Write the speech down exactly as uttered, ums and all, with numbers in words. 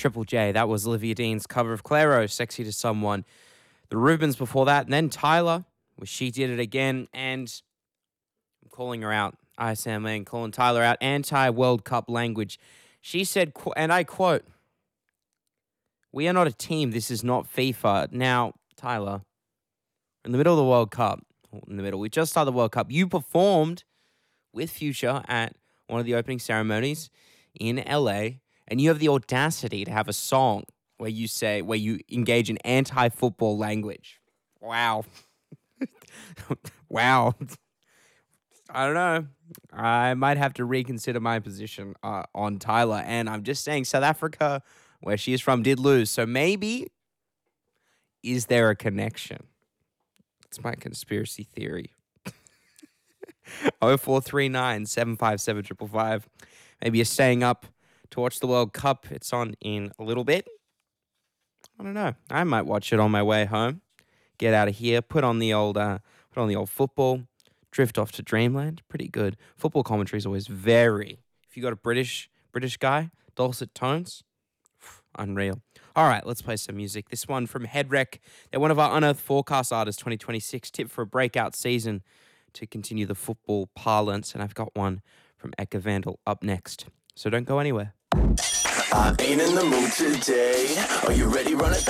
Triple J. That was Olivia Dean's cover of Clairo, Sexy to Someone. The Rubens before that, and then Tyler, where She Did It Again, and I'm calling her out. I, Sam Lane, calling Tyler out. Anti-World Cup language. She said, and I quote, "We are not a team. This is not FIFA." Now, Tyler, in the middle of the World Cup, in the middle, we just started the World Cup. You performed with Future at one of the opening ceremonies in L A, and you have the audacity to have a song where you say, where you engage in anti-football language. Wow. Wow. I don't know. I might have to reconsider my position uh, on Tyler. And I'm just saying South Africa, where she is from, did lose. So maybe, is there a connection? It's my conspiracy theory. oh four three nine, seven five seven, five five five. Maybe you're staying up to watch the World Cup. It's on in a little bit. I don't know. I might watch it on my way home. Get out of here. Put on the old, uh, put on the old football. Drift off to dreamland. Pretty good. Football commentary is always very. If you got a British British guy, dulcet tones, unreal. All right, let's play some music. This one from Headwreck. They're one of our Unearthed Forecast artists, twenty twenty-six. Tip for a breakout season to continue the football parlance. And I've got one from Eka Vandal up next. So don't go anywhere. I ain't in the mood today. Are you ready? Run it.